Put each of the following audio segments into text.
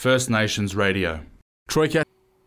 First Nations Radio. Troy Cat.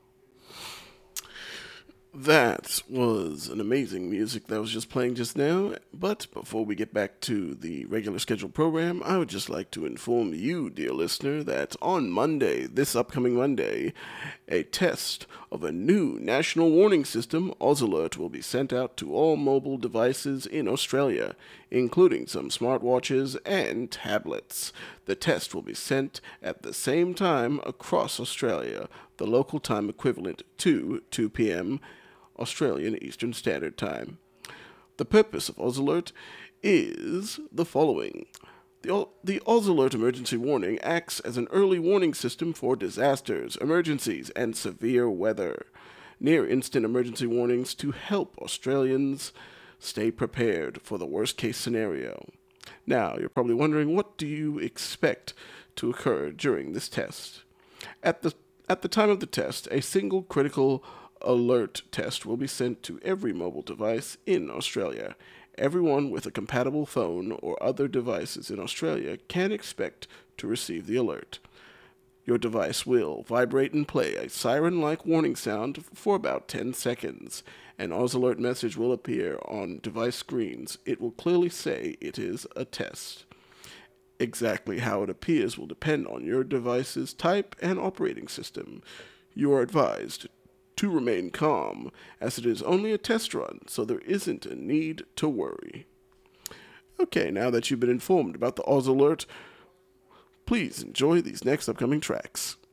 That was an amazing music that was just playing just now, but before we get back to the regular scheduled program, I would just like to inform you, dear listener, that on Monday, this upcoming Monday, a test of a new national warning system, AusAlert, will be sent out to all mobile devices in Australia, including some smartwatches and tablets. The test will be sent at the same time across Australia, the local time equivalent to 2 p.m. Australian Eastern Standard Time. The purpose of AusAlert is the following. The AusAlert emergency warning acts as an early warning system for disasters, emergencies, and severe weather. Near-instant emergency warnings to help Australians stay prepared for the worst-case scenario. Now, you're probably wondering, what do you expect to occur during this test? At the time of the test, a single critical alert test will be sent to every mobile device in Australia. Everyone with a compatible phone or other devices in Australia can expect to receive the alert. Your device will vibrate and play a siren-like warning sound for about 10 seconds. An AusAlert message will appear on device screens. It will clearly say it is a test. Exactly how it appears will depend on your device's type and operating system. You are advised to remain calm, as it is only a test run, so there isn't a need to worry. Okay, now that you've been informed about the AusAlert, please enjoy these next upcoming tracks.